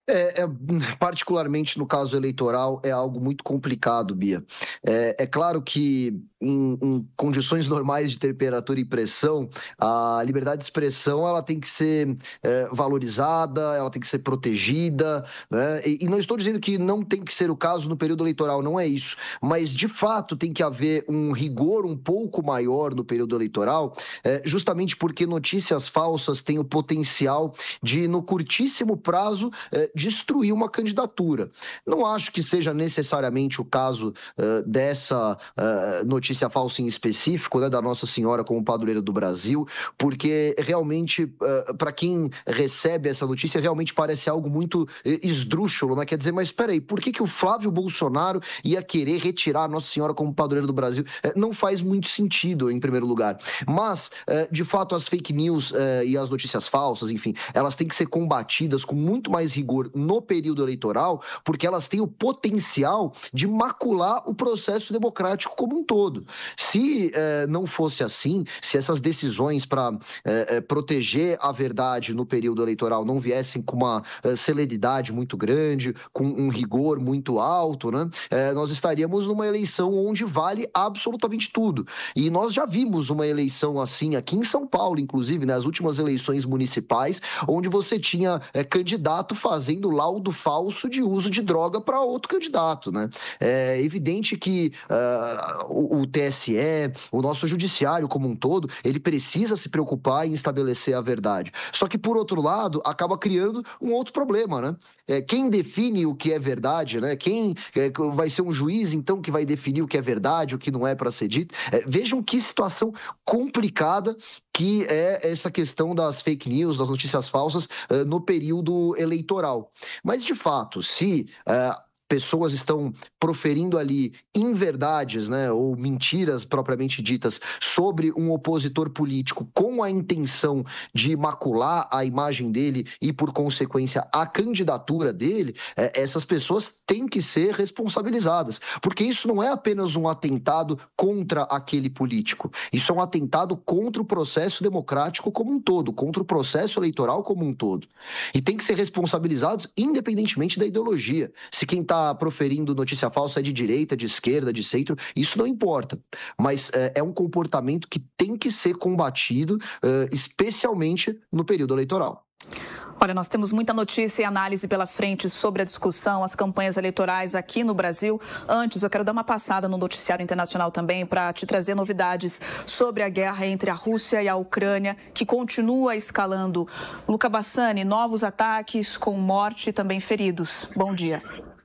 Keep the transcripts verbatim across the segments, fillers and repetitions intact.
É, é, particularmente no caso eleitoral, é algo muito complicado, Bia. É, é claro que em, em condições normais de temperatura e pressão, a liberdade de expressão ela tem que ser é, valorizada, ela tem que ser protegida, né? E, e não estou dizendo que não tem que ser o caso no período eleitoral, não é isso. Mas, de fato, tem que haver um rigor um pouco maior no período eleitoral, é, justamente porque notícias falsas têm o potencial de, no curtíssimo prazo, é, destruir uma candidatura. Não acho que seja necessariamente o caso uh, dessa uh, notícia falsa em específico, né, da Nossa Senhora como padroeira do Brasil, porque realmente, uh, para quem recebe essa notícia, realmente parece algo muito uh, esdrúxulo, né? Quer dizer, mas espera aí, por que, que o Flávio Bolsonaro ia querer retirar a Nossa Senhora como padroeira do Brasil? Uh, não faz muito sentido, em primeiro lugar. Mas, uh, de fato, as fake news uh, e as notícias falsas, enfim, elas têm que ser combatidas com muito mais rigor no período eleitoral, porque elas têm o potencial de macular o processo democrático como um todo. Se eh, não fosse assim, se essas decisões para eh, eh, proteger a verdade no período eleitoral não viessem com uma eh, celeridade muito grande, com um rigor muito alto, né, eh, nós estaríamos numa eleição onde vale absolutamente tudo. E nós já vimos uma eleição assim aqui em São Paulo, inclusive, nas últimas eleições municipais, onde você tinha eh, candidato fazendo laudo falso de uso de droga para outro candidato, né? É evidente que uh, o, o T S E, o nosso judiciário como um todo, ele precisa se preocupar em estabelecer a verdade. Só que, por outro lado, acaba criando um outro problema, né? É, quem define o que é verdade, né? Quem é, vai ser um juiz, então, que vai definir o que é verdade, o que não é para ser dito? É, vejam que situação complicada que é essa questão das fake news, das notícias falsas uh, no período eleitoral. Mas, de fato, se uh, pessoas estão proferindo ali inverdades, né, ou mentiras propriamente ditas sobre um opositor político com a intenção de macular a imagem dele e, por consequência, a candidatura dele, eh, essas pessoas têm que ser responsabilizadas, porque isso não é apenas um atentado contra aquele político, isso é um atentado contra o processo democrático como um todo, contra o processo eleitoral como um todo. E tem que ser responsabilizados independentemente da ideologia. Se quem está proferindo notícia falsa é de direita, de esquerda, de centro, isso não importa. Mas é, é um comportamento que tem que ser combatido, uh, especialmente no período eleitoral. Olha, nós temos muita notícia e análise pela frente sobre a discussão, as campanhas eleitorais aqui no Brasil. Antes, eu quero dar uma passada no noticiário internacional também para te trazer novidades sobre a guerra entre a Rússia e a Ucrânia, que continua escalando. Luca Bassani, novos ataques com morte e também feridos. Bom dia.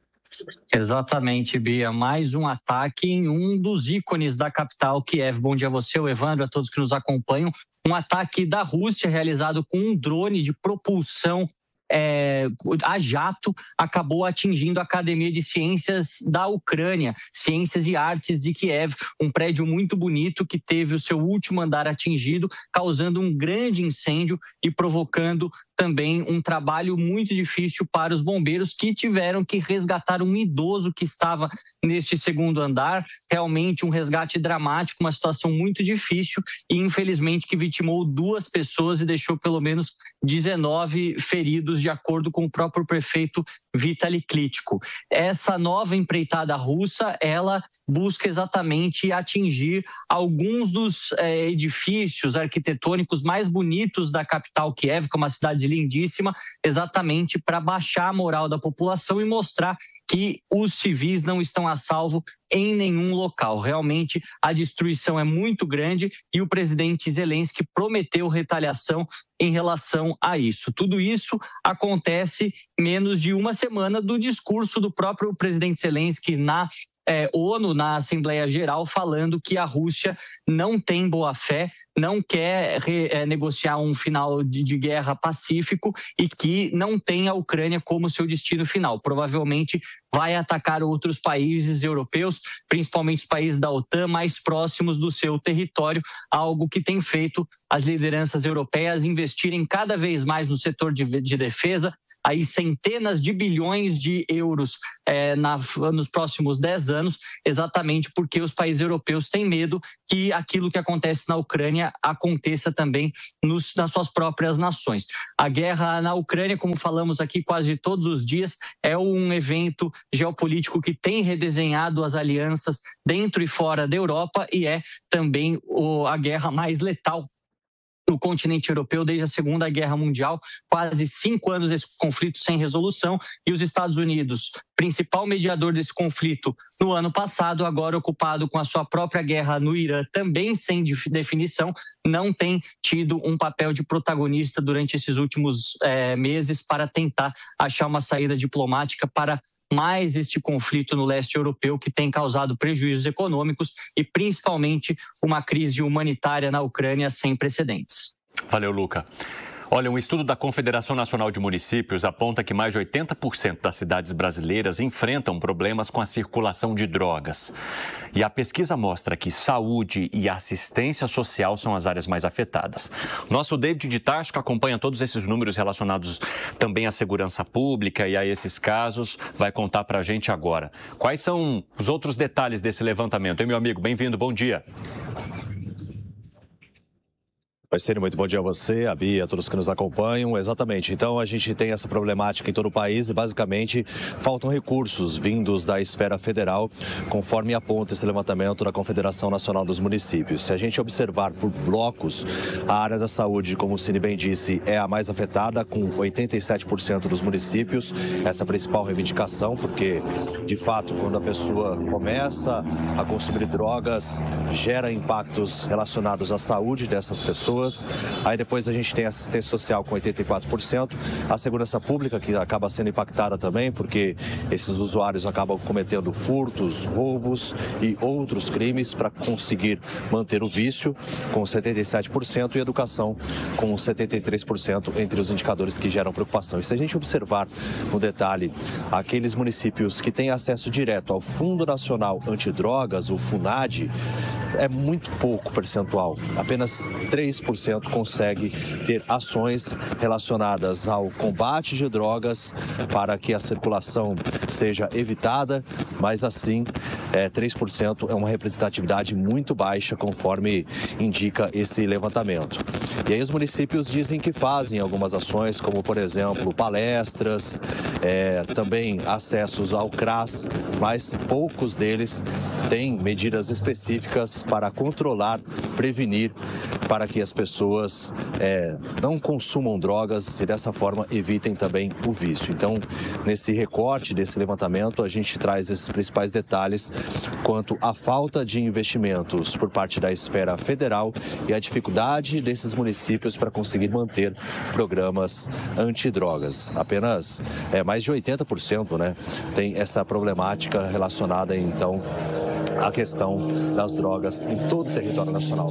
Exatamente, Bia. Mais um ataque em um dos ícones da capital, Kiev. Bom dia a você, o Evandro, a todos que nos acompanham. Um ataque da Rússia realizado com um drone de propulsão É, a jato acabou atingindo a Academia de Ciências da Ucrânia, Ciências e Artes de Kiev, um prédio muito bonito que teve o seu último andar atingido, causando um grande incêndio e provocando também um trabalho muito difícil para os bombeiros, que tiveram que resgatar um idoso que estava neste segundo andar. Realmente um resgate dramático, uma situação muito difícil e infelizmente que vitimou duas pessoas e deixou pelo menos dezenove feridos, de acordo com o próprio prefeito Vitaly Klitschko. Essa nova empreitada russa, ela busca exatamente atingir alguns dos é, edifícios arquitetônicos mais bonitos da capital Kiev, que é uma cidade lindíssima, exatamente para baixar a moral da população e mostrar que os civis não estão a salvo em nenhum local. Realmente a destruição é muito grande e o presidente Zelensky prometeu retaliação em relação a isso. Tudo isso acontece menos de uma semana do discurso do próprio presidente Zelensky na É, ONU, na Assembleia Geral, falando que a Rússia não tem boa-fé, não quer re, é, negociar um final de, de guerra pacífico e que não tem a Ucrânia como seu destino final. Provavelmente vai atacar outros países europeus, principalmente os países da OTAN mais próximos do seu território, algo que tem feito as lideranças europeias investirem cada vez mais no setor de, de defesa, aí centenas de bilhões de euros é, na, nos próximos dez anos, exatamente porque os países europeus têm medo que aquilo que acontece na Ucrânia aconteça também nos, nas suas próprias nações. A guerra na Ucrânia, como falamos aqui quase todos os dias, é um evento geopolítico que tem redesenhado as alianças dentro e fora da Europa e é também o, a guerra mais letal no continente europeu desde a Segunda Guerra Mundial, quase cinco anos desse conflito sem resolução, e os Estados Unidos, principal mediador desse conflito no ano passado, agora ocupado com a sua própria guerra no Irã, também sem definição, não tem tido um papel de protagonista durante esses últimos é, meses para tentar achar uma saída diplomática para mais este conflito no leste europeu que tem causado prejuízos econômicos e principalmente uma crise humanitária na Ucrânia sem precedentes. Valeu, Luca. Olha, um estudo da Confederação Nacional de Municípios aponta que mais de oitenta por cento das cidades brasileiras enfrentam problemas com a circulação de drogas. E a pesquisa mostra que saúde e assistência social são as áreas mais afetadas. Nosso David de Tarso, que acompanha todos esses números relacionados também à segurança pública e a esses casos, vai contar para a gente agora. Quais são os outros detalhes desse levantamento? Hein, meu amigo? Bem-vindo, bom dia. Marcelo, muito bom dia a você, a Bia, a todos que nos acompanham. Exatamente, então a gente tem essa problemática em todo o país e basicamente faltam recursos vindos da esfera federal, conforme aponta esse levantamento da Confederação Nacional dos Municípios. Se a gente observar por blocos, a área da saúde, como o Cine bem disse, é a mais afetada, com oitenta e sete por cento dos municípios, essa é a principal reivindicação, porque de fato quando a pessoa começa a consumir drogas, gera impactos relacionados à saúde dessas pessoas. Aí depois a gente tem a assistência social com oitenta e quatro por cento, a segurança pública que acaba sendo impactada também, porque esses usuários acabam cometendo furtos, roubos e outros crimes para conseguir manter o vício, com setenta e sete por cento, e educação com setenta e três por cento entre os indicadores que geram preocupação. E se a gente observar no detalhe aqueles municípios que têm acesso direto ao Fundo Nacional Antidrogas, o FUNAD, é muito pouco percentual, apenas três por cento consegue ter ações relacionadas ao combate de drogas para que a circulação seja evitada, mas assim, é, três por cento é uma representatividade muito baixa, conforme indica esse levantamento. E aí os municípios dizem que fazem algumas ações, como por exemplo palestras, é, também acessos ao CRAS, mas poucos deles têm medidas específicas para controlar, prevenir, para que as pessoas é, não consumam drogas e dessa forma evitem também o vício. Então, nesse recorte desse levantamento, a gente traz esses principais detalhes quanto à falta de investimentos por parte da esfera federal e a dificuldade desses municípios para conseguir manter programas antidrogas. Apenas é, mais de oitenta por cento, né, tem essa problemática relacionada, então, à questão das drogas em todo o território nacional.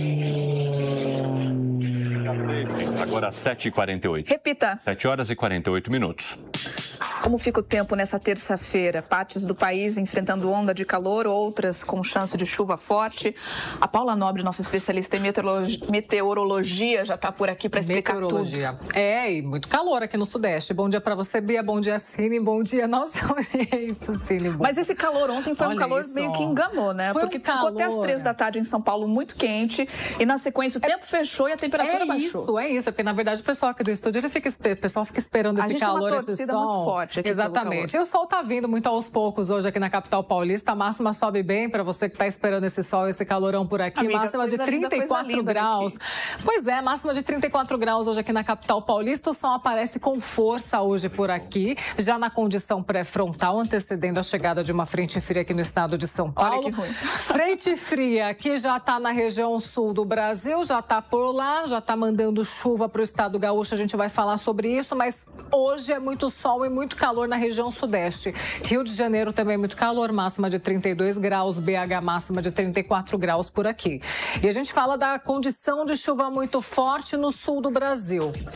Agora sete e quarenta e oito. Repita. sete horas e quarenta e oito minutos. Como fica o tempo nessa terça-feira? Partes do país enfrentando onda de calor, outras com chance de chuva forte. A Paula Nobre, nossa especialista em meteorologia, meteorologia já está por aqui para explicar tudo. É, e muito calor aqui no Sudeste. Bom dia para você, Bia. Bom dia, Cine. Bom dia, nossa audiência, Cine. Mas esse calor ontem foi Olha um calor isso. meio que enganou, né? Foi Porque um ficou calor. até às três da tarde em São Paulo muito quente e na sequência o tempo é, fechou e a temperatura é baixou. Isso, é isso. É porque na verdade o pessoal aqui do estúdio, ele fica, o pessoal fica esperando a esse gente calor, tem uma esse sol. Muito forte aqui. Exatamente. E o sol tá vindo muito aos poucos hoje aqui na capital paulista. A máxima sobe bem para você que tá esperando esse sol, esse calorão por aqui. Amiga, máxima de trinta e quatro graus. Pois é, máxima de trinta e quatro graus hoje aqui na capital paulista. O sol aparece com força hoje por aqui, já na condição pré-frontal, antecedendo a chegada de uma frente fria aqui no estado de São Paulo. Olha que ruim. Frente fria que já tá na região sul do Brasil, já tá por lá, já tá mandando chuva para o estado gaúcho. A gente vai falar sobre isso, mas hoje é muito sol e muito calor na região sudeste. Rio de Janeiro também muito calor, máxima de trinta e dois graus, B H máxima de trinta e quatro graus por aqui. E a gente fala da condição de chuva muito forte no sul do Brasil.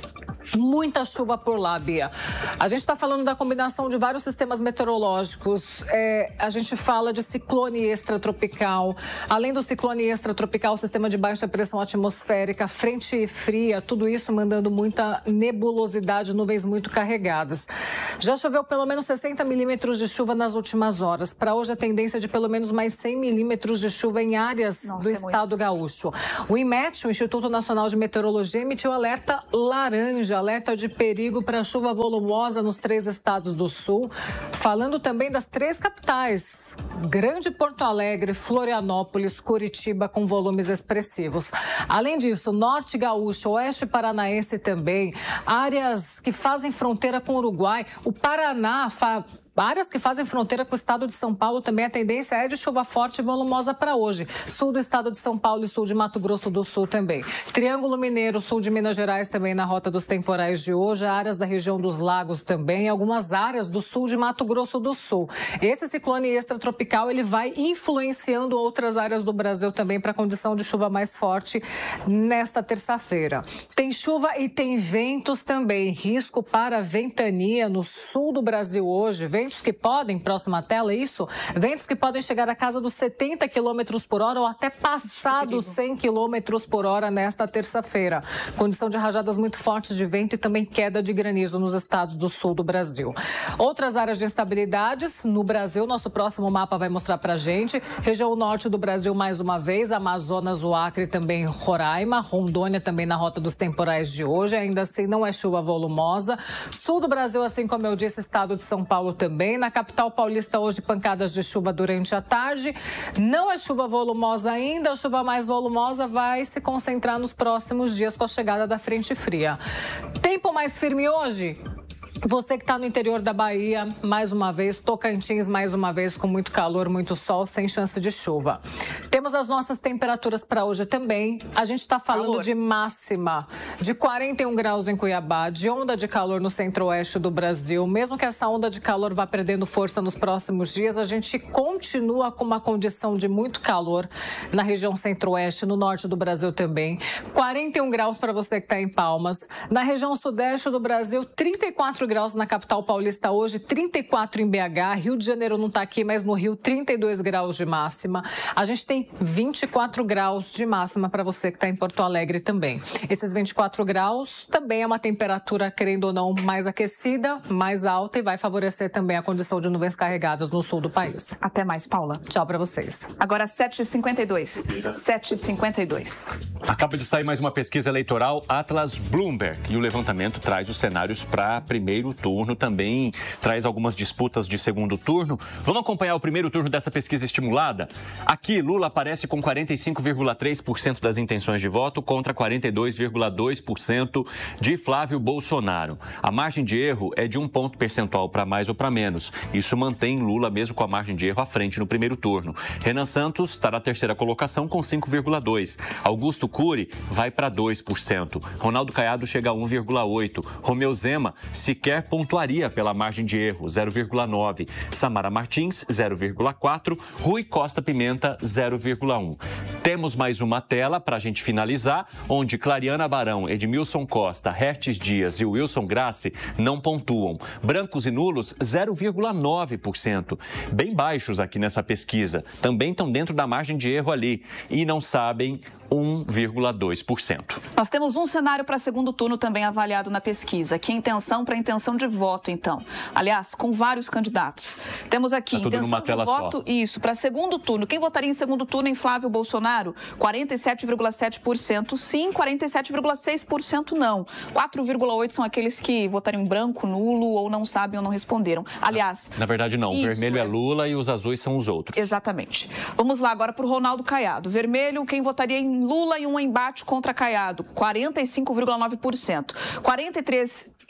Muita chuva por lá, Bia. A gente está falando da combinação de vários sistemas meteorológicos. É, a gente fala de ciclone extratropical. Além do ciclone extratropical, sistema de baixa pressão atmosférica, frente fria, tudo isso mandando muita nebulosidade, nuvens muito carregadas. Já choveu pelo menos sessenta milímetros de chuva nas últimas horas. Para hoje, a tendência é de pelo menos mais cem milímetros de chuva em áreas Nossa, do é estado muito. gaúcho. O IMET, o Instituto Nacional de Meteorologia, emitiu alerta laranja, alerta de perigo para chuva volumosa nos três estados do sul, falando também das três capitais, Grande Porto Alegre, Florianópolis, Curitiba, com volumes expressivos. Além disso, norte gaúcho, oeste paranaense também, áreas que fazem fronteira com o Uruguai, o Paraná, fa... áreas que fazem fronteira com o estado de São Paulo também a tendência é de chuva forte e volumosa para hoje. Sul do estado de São Paulo e sul de Mato Grosso do Sul também. Triângulo Mineiro, sul de Minas Gerais também na rota dos temporais de hoje. Áreas da região dos lagos também. Algumas áreas do sul de Mato Grosso do Sul. Esse ciclone extratropical ele vai influenciando outras áreas do Brasil também para a condição de chuva mais forte nesta terça-feira. Tem chuva e tem ventos também. Risco para ventania no sul do Brasil hoje. Ventos que podem, próxima tela, isso, ventos que podem chegar à casa dos setenta quilômetros por hora ou até passar dos cem quilômetros por hora nesta terça-feira. Condição de rajadas muito fortes de vento e também queda de granizo nos estados do sul do Brasil. Outras áreas de instabilidades no Brasil, nosso próximo mapa vai mostrar pra gente. Região norte do Brasil mais uma vez, Amazonas, o Acre também Roraima, Rondônia também na rota dos temporais de hoje. Ainda assim não é chuva volumosa. Sul do Brasil, assim como eu disse, estado de São Paulo também. Também na capital paulista hoje pancadas de chuva durante a tarde. Não é chuva volumosa ainda, a chuva mais volumosa vai se concentrar nos próximos dias com a chegada da frente fria. Tempo mais firme hoje? Você que está no interior da Bahia, mais uma vez, Tocantins, mais uma vez, com muito calor, muito sol, sem chance de chuva. Temos as nossas temperaturas para hoje também. A gente está falando calor. de máxima de quarenta e um graus em Cuiabá, de onda de calor no centro-oeste do Brasil. Mesmo que essa onda de calor vá perdendo força nos próximos dias, a gente continua com uma condição de muito calor na região centro-oeste, no norte do Brasil também. quarenta e um graus para você que está em Palmas. Na região sudeste do Brasil, trinta e quatro graus na capital paulista hoje, trinta e quatro em B H, Rio de Janeiro não está aqui, mas no Rio trinta e dois graus de máxima. A gente tem vinte e quatro graus de máxima para você que está em Porto Alegre também. Esses vinte e quatro graus também é uma temperatura, querendo ou não, mais aquecida, mais alta e vai favorecer também a condição de nuvens carregadas no sul do país. Até mais, Paula. Tchau para vocês. Agora sete e cinquenta e dois. sete e cinquenta e dois. Acaba de sair mais uma pesquisa eleitoral Atlas Bloomberg e o levantamento traz os cenários para primeiro turno, também traz algumas disputas de segundo turno. Vamos acompanhar o primeiro turno dessa pesquisa estimulada? Aqui, Lula aparece com quarenta e cinco vírgula três por cento das intenções de voto contra quarenta e dois vírgula dois por cento de Flávio Bolsonaro. A margem de erro é de um ponto percentual para mais ou para menos. Isso mantém Lula mesmo com a margem de erro à frente no primeiro turno. Renan Santos está na terceira colocação com cinco vírgula dois por cento. Augusto Cury vai para dois por cento. Ronaldo Caiado chega a um vírgula oito por cento. Romeu Zema sequer pontuaria pela margem de erro, zero vírgula nove por cento. Samara Martins, zero vírgula quatro por cento. Rui Costa Pimenta, zero vírgula um por cento. Temos mais uma tela para a gente finalizar, onde Clariana Barão, Edmilson Costa, Hertes Dias e Wilson Grassi não pontuam. Brancos e nulos, zero vírgula nove por cento. Bem baixos aqui nessa pesquisa. Também estão dentro da margem de erro ali. E não sabem, um vírgula dois por cento. Nós temos um cenário para segundo turno também avaliado na pesquisa, que é intenção para intenção de voto, então. Aliás, com vários candidatos. Temos aqui tá intenção de voto, só. isso, para segundo turno. Quem votaria em segundo turno em Flávio Bolsonaro? quarenta e sete vírgula sete por cento sim, quarenta e sete vírgula seis por cento não. quatro vírgula oito por cento são aqueles que votariam em branco, nulo ou não sabem ou não responderam. Aliás... Na, na verdade, não. O vermelho é... é Lula e os azuis são os outros. Exatamente. Vamos lá agora para o Ronaldo Caiado. Vermelho, quem votaria em Lula em um embate contra Caiado? quarenta e cinco vírgula nove por cento. quarenta e três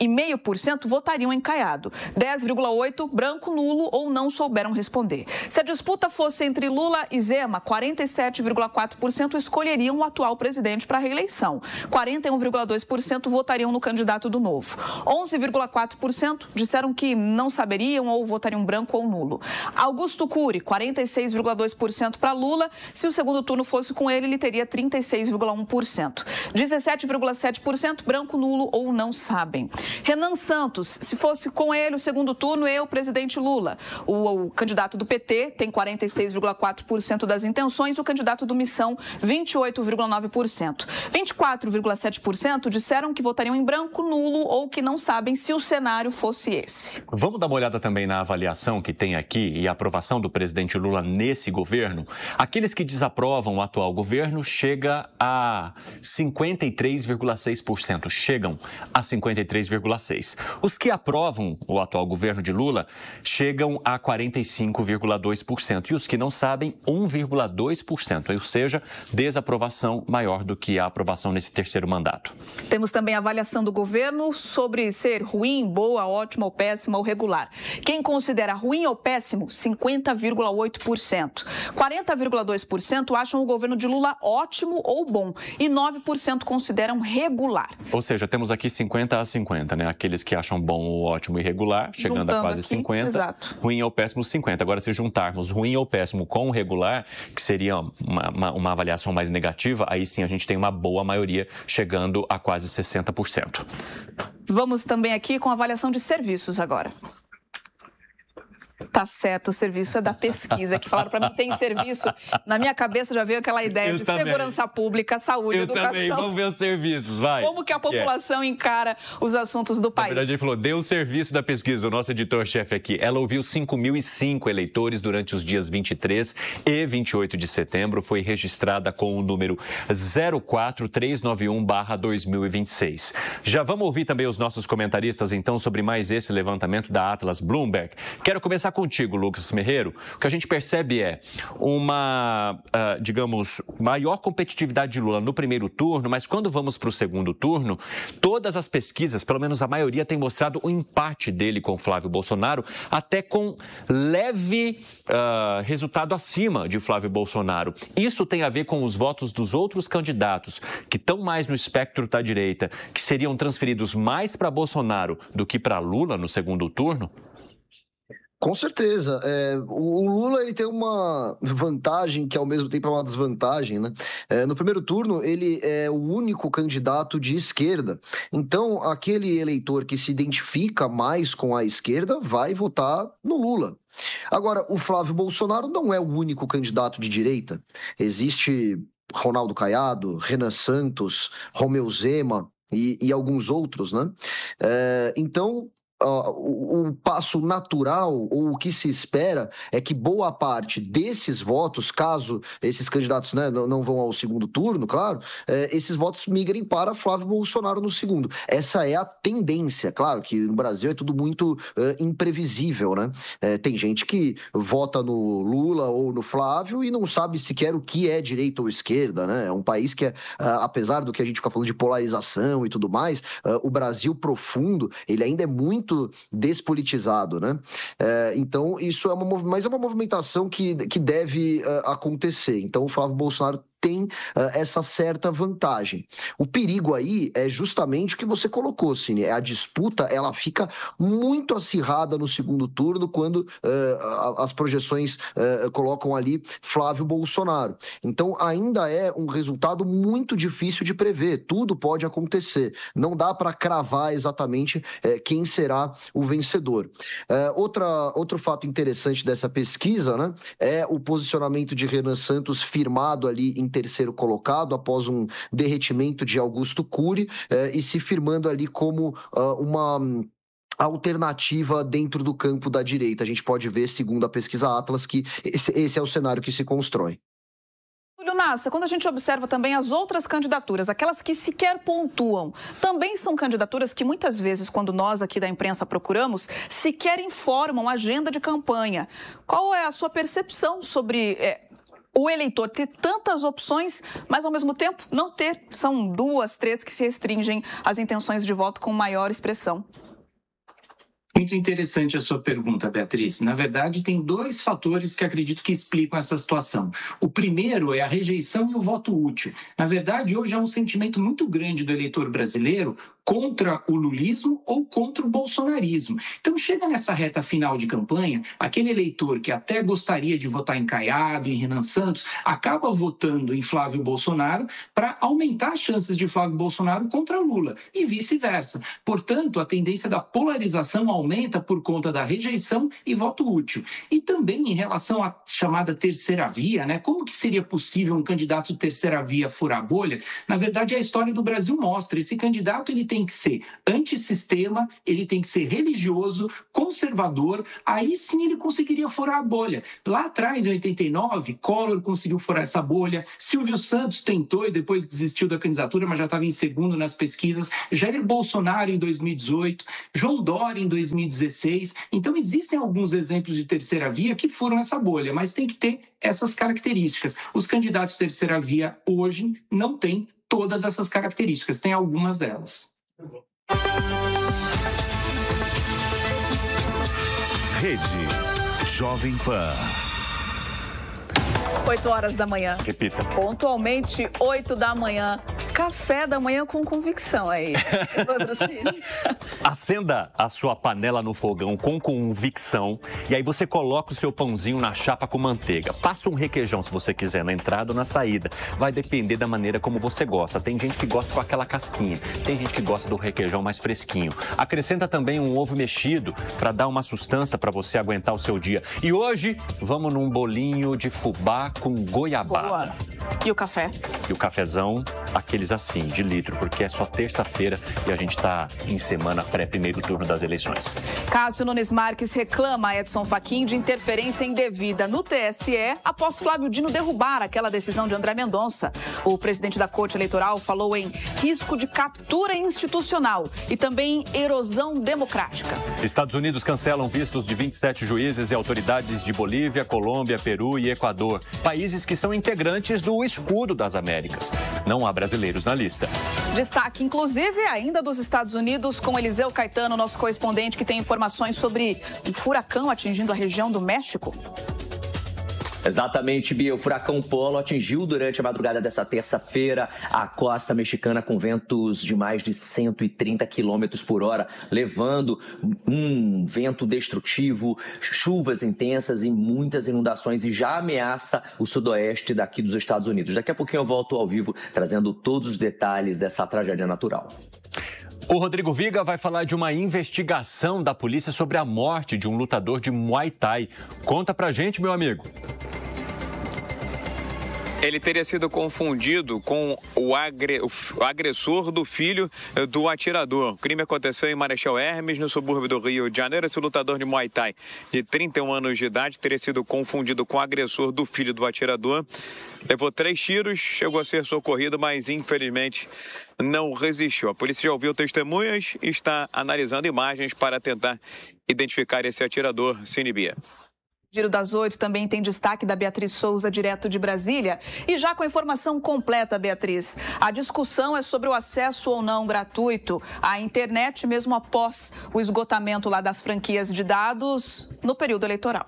vírgula cinco por cento votariam em Caiado. dez vírgula oito por cento branco, nulo ou não souberam responder. Se a disputa fosse entre Lula e Zema, quarenta e sete vírgula quatro por cento escolheriam o atual presidente para a reeleição. quarenta e um vírgula dois por cento votariam no candidato do Novo. onze vírgula quatro por cento disseram que não saberiam ou votariam branco ou nulo. Augusto Cury, quarenta e seis vírgula dois por cento para Lula. Se o segundo turno fosse com ele, ele teria trinta e seis vírgula um por cento. dezessete vírgula sete por cento branco, nulo ou não sabem. Renan Santos, se fosse com ele o segundo turno, eu, presidente Lula. O, o candidato do P T tem quarenta e seis vírgula quatro por cento das intenções, o candidato do Missão, vinte e oito vírgula nove por cento. vinte e quatro vírgula sete por cento disseram que votariam em branco, nulo ou que não sabem se o cenário fosse esse. Vamos dar uma olhada também na avaliação que tem aqui e a aprovação do presidente Lula nesse governo. Aqueles que desaprovam o atual governo chega a cinquenta e três vírgula seis por cento. Chegam a cinquenta e três vírgula seis por cento. Os que aprovam o atual governo de Lula chegam a quarenta e cinco vírgula dois por cento. E os que não sabem, um vírgula dois por cento. Ou seja, desaprovação maior do que a aprovação nesse terceiro mandato. Temos também a avaliação do governo sobre ser ruim, boa, ótima ou péssima ou regular. Quem considera ruim ou péssimo, cinquenta vírgula oito por cento. quarenta vírgula dois por cento acham o governo de Lula ótimo ou bom e nove por cento consideram regular. Ou seja, temos aqui cinquenta a cinquenta, né? Aqueles que acham bom ou ótimo e regular, chegando Juntando a quase aqui, cinquenta. Exato. Ruim ou péssimo, cinquenta. Agora, se juntarmos ruim ou péssimo com regular, que seria uma, uma, uma avaliação mais negativa, aí sim a gente tem uma boa maioria, chegando a quase sessenta por cento. Vamos também aqui com a avaliação de serviços agora. Tá certo, o serviço é da pesquisa, que falaram para mim, tem serviço. Na minha cabeça já veio aquela ideia Eu de também. segurança pública, saúde, Eu educação. também, vamos ver os serviços, vai. Como que a população encara os assuntos do país? Na verdade, ele falou, deu o serviço da pesquisa, o nosso editor-chefe aqui. Ela ouviu cinco mil e cinco eleitores durante os dias vinte e três e vinte e oito de setembro. Foi registrada com o número zero quatro três nove um barra dois mil e vinte e seis. Já vamos ouvir também os nossos comentaristas, então, sobre mais esse levantamento da Atlas Bloomberg. Quero começar contigo, Lucas Merreiro. O que a gente percebe é uma, uh, digamos, maior competitividade de Lula no primeiro turno, mas quando vamos para o segundo turno, todas as pesquisas, pelo menos a maioria, tem mostrado o empate dele com Flávio Bolsonaro, até com leve uh, resultado acima de Flávio Bolsonaro. Isso tem a ver com os votos dos outros candidatos, que estão mais no espectro da direita, que seriam transferidos mais para Bolsonaro do que para Lula no segundo turno? Com certeza. É, o Lula ele tem uma vantagem que, ao mesmo tempo, é uma desvantagem, né? É, no primeiro turno, ele é o único candidato de esquerda. Então, aquele eleitor que se identifica mais com a esquerda vai votar no Lula. Agora, o Flávio Bolsonaro não é o único candidato de direita. Existe Ronaldo Caiado, Renan Santos, Romeu Zema e, e alguns outros, né? É, então... Uh, o, o passo natural, ou o que se espera, é que boa parte desses votos, caso esses candidatos, né, não, não vão ao segundo turno, claro, é, esses votos migrem para Flávio Bolsonaro no segundo. Essa é a tendência. Claro que no Brasil é tudo muito uh, imprevisível, né? É, tem gente que vota no Lula ou no Flávio e não sabe sequer o que é direita ou esquerda, né? É um país que, é, uh, apesar do que a gente fica falando de polarização e tudo mais, uh, o Brasil profundo, ele ainda é muito despolitizado, né? É, então, isso é uma, mas é uma movimentação que, que deve uh, acontecer. Então, o Flávio Bolsonaro tem uh, essa certa vantagem. O perigo aí é justamente o que você colocou, Cine. A disputa, ela fica muito acirrada no segundo turno quando uh, as projeções uh, colocam ali Flávio Bolsonaro. Então, ainda é um resultado muito difícil de prever. Tudo pode acontecer. Não dá para cravar exatamente uh, quem será o vencedor. Uh, outra, outro fato interessante dessa pesquisa, né, é o posicionamento de Renan Santos firmado ali em terceiro colocado, após um derretimento de Augusto Cury, eh, e se firmando ali como uh, uma alternativa dentro do campo da direita. A gente pode ver, segundo a pesquisa Atlas, que esse, esse é o cenário que se constrói. Túlio Nassa, quando a gente observa também as outras candidaturas, aquelas que sequer pontuam, também são candidaturas que muitas vezes, quando nós aqui da imprensa procuramos, sequer informam a agenda de campanha. Qual é a sua percepção sobre... É, o eleitor ter tantas opções, mas ao mesmo tempo não ter. São duas, três que se restringem às intenções de voto com maior expressão. Muito interessante a sua pergunta, Beatriz. Na verdade, tem dois fatores que acredito que explicam essa situação. O primeiro é a rejeição e o voto útil. Na verdade, hoje há um sentimento muito grande do eleitor brasileiro contra o lulismo ou contra o bolsonarismo. Então, chega nessa reta final de campanha, aquele eleitor que até gostaria de votar em Caiado, em Renan Santos, acaba votando em Flávio Bolsonaro para aumentar as chances de Flávio Bolsonaro contra Lula e vice-versa. Portanto, a tendência da polarização aumenta por conta da rejeição e voto útil. E também em relação à chamada terceira via, né? Como que seria possível um candidato de terceira via furar a bolha? Na verdade, a história do Brasil mostra. Esse candidato ele tem que ser antissistema, ele tem que ser religioso, conservador, aí sim ele conseguiria furar a bolha. Lá atrás, em oitenta e nove, Collor conseguiu furar essa bolha, Silvio Santos tentou e depois desistiu da candidatura, mas já estava em segundo nas pesquisas, Jair Bolsonaro em dois mil e dezoito, João Dória em dois mil e dezesseis. Então, existem alguns exemplos de terceira via que furam essa bolha, mas tem que ter essas características. Os candidatos de terceira via hoje não têm todas essas características, tem algumas delas. Rede Jovem Pan. oito horas da manhã. Repita. Pontualmente, oito da manhã. Café da manhã com convicção aí. Acenda a sua panela no fogão com convicção e aí você coloca o seu pãozinho na chapa com manteiga. Passa um requeijão se você quiser na entrada ou na saída. Vai depender da maneira como você gosta. Tem gente que gosta com aquela casquinha, tem gente que gosta do requeijão mais fresquinho. Acrescenta também um ovo mexido para dar uma sustância para você aguentar o seu dia. E hoje vamos num bolinho de fubá com goiabada. Boa. E o café? E o cafezão, aqueles assim, de litro, porque é só terça-feira e a gente está em semana pré-primeiro turno das eleições. Cássio Nunes Marques reclama a Edson Fachin de interferência indevida no T S E após Flávio Dino derrubar aquela decisão de André Mendonça. O presidente da Corte Eleitoral falou em risco de captura institucional e também erosão democrática. Estados Unidos cancelam vistos de vinte e sete juízes e autoridades de Bolívia, Colômbia, Peru e Equador, países que são integrantes do Escudo das Américas. Não há brasileiros na lista. Destaque, inclusive, ainda dos Estados Unidos, com Eliseu Caetano, nosso correspondente, que tem informações sobre um furacão atingindo a região do México. Exatamente, Bia. O furacão Polo atingiu durante a madrugada dessa terça-feira a costa mexicana com ventos de mais de cento e trinta quilômetros por hora, levando um vento destrutivo, chuvas intensas e muitas inundações, e já ameaça o sudoeste daqui dos Estados Unidos. Daqui a pouquinho eu volto ao vivo trazendo todos os detalhes dessa tragédia natural. O Rodrigo Viga vai falar de uma investigação da polícia sobre a morte de um lutador de Muay Thai. Conta pra gente, meu amigo. Ele teria sido confundido com o, agre... o agressor do filho do atirador. O crime aconteceu em Marechal Hermes, no subúrbio do Rio de Janeiro. Esse lutador de Muay Thai, de trinta e um anos de idade, teria sido confundido com o agressor do filho do atirador. Levou três tiros, chegou a ser socorrido, mas infelizmente não resistiu. A polícia já ouviu testemunhas e está analisando imagens para tentar identificar esse atirador. Sinibia. Giro das Oito também tem destaque da Beatriz Souza, direto de Brasília. E já com a informação completa, Beatriz, a discussão é sobre o acesso ou não gratuito à internet, mesmo após o esgotamento lá das franquias de dados no período eleitoral.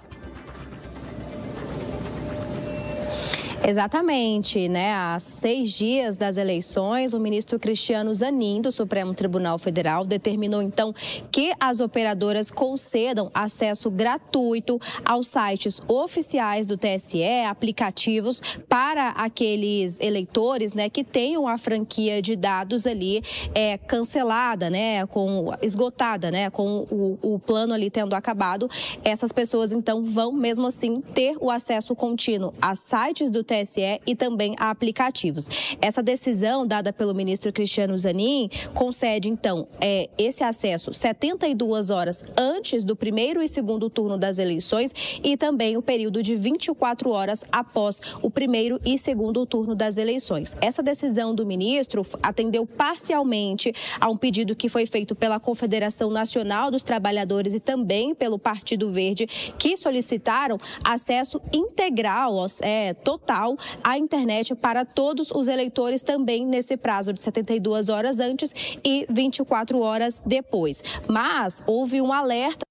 Exatamente, né? Há seis dias das eleições, o ministro Cristiano Zanin, do Supremo Tribunal Federal, determinou então que as operadoras concedam acesso gratuito aos sites oficiais do T S E, aplicativos para aqueles eleitores, né, que tenham a franquia de dados ali é, cancelada, né, com, esgotada, né, com o, o plano ali tendo acabado. Essas pessoas então vão mesmo assim ter o acesso contínuo a sites do T S E e também a aplicativos. Essa decisão dada pelo ministro Cristiano Zanin concede, então, é, esse acesso setenta e duas horas antes do primeiro e segundo turno das eleições e também o período de vinte e quatro horas após o primeiro e segundo turno das eleições. Essa decisão do ministro atendeu parcialmente a um pedido que foi feito pela Confederação Nacional dos Trabalhadores e também pelo Partido Verde, que solicitaram acesso integral, é, total, à internet para todos os eleitores também nesse prazo de setenta e duas horas antes e vinte e quatro horas depois. Mas houve um alerta